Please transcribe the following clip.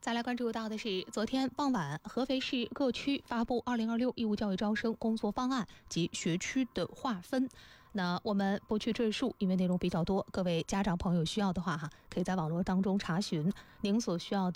再来关注到的是，昨天傍晚，合肥市各区发布2026义务教育招生工作方案及学区的划分。那我们不去赘述，因为内容比较多，各位家长朋友需要的话可以在网络当中查询您所需要的